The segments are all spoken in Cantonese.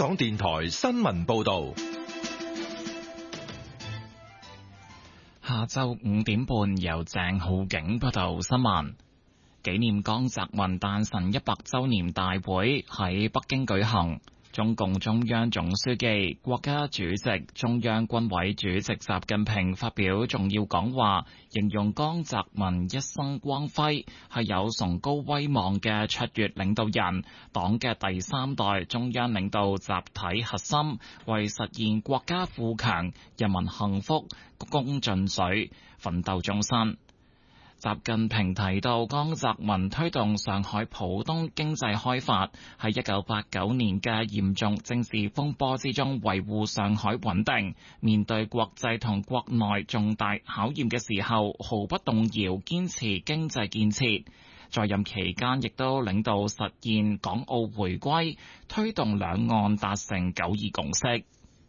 港電台新聞報道。 下晝5點半，由鄭浩景報道新聞。紀念江澤民誕辰100週年大會喺北京舉行。中共中央總書記、國家主席、中央軍委主席習近平發表重要講話，形容江澤民一生光輝，係有崇高威望嘅卓越領導人，黨嘅第3代中央領導集體核心，為實現國家富強、人民幸福鞠躬盡瘁，奮鬥終身。習近平提到，江澤民推動上海浦東經濟開發，喺1989年嘅嚴重政治風波之中維護上海穩定，面對國際同國內重大考驗嘅時候毫不動搖堅持經濟建設。在任期間亦都領導實現港澳回歸，推動兩岸達成9·2共識。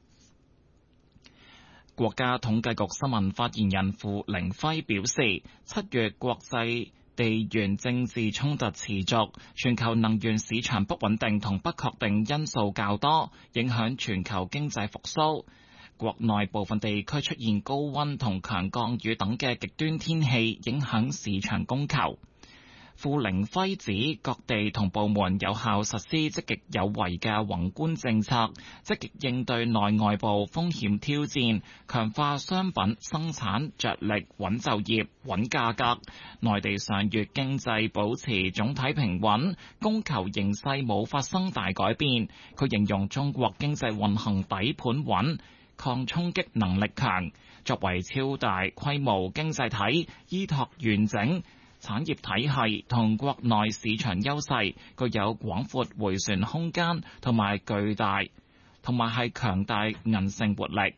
國家統計局新聞發言人付凌暉表示，7月國際地緣政治衝突持續，全球能源市場不穩定同不確定因素較多，影響全球經濟復甦。國內部分地區出現高溫同強降雨等嘅極端天氣，影響市場供求。付凌暉指，各地同部門有效實施積極有為嘅宏觀政策，積極應對內外部風險挑戰，強化商品生產，着力穩就業、穩價格。內地上月經濟保持總體平穩，供求形勢冇發生大改變。佢形容中國經濟運行底盤穩，抗衝擊能力強。作為超大規模經濟體，依託完整產業體系同國內市場優勢，具有廣闊迴旋空間同埋係強大韌性活力。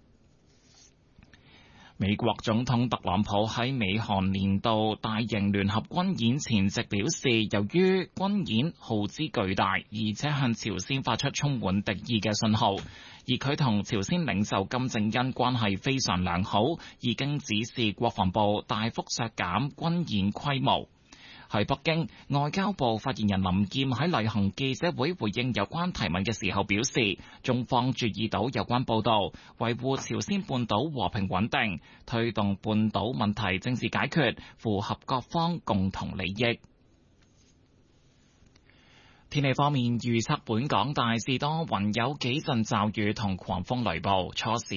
美國總統特朗普喺美韓年度大型聯合軍演前夕表示，由於軍演耗資巨大，而且向朝鮮發出充滿敵意嘅信號，而佢同朝鮮領袖金正恩關係非常良好，已經指示國防部大幅削減軍演規模。喺北京，外交部發言人林劍喺例行記者會回應有關提問嘅時候表示，中方注意到有關報道，維護朝鮮半島和平穩定，推動半島問題政治解決，符合各方共同利益。天氣方面，預測本港大致多雲，有幾陣驟雨同狂風雷暴，初時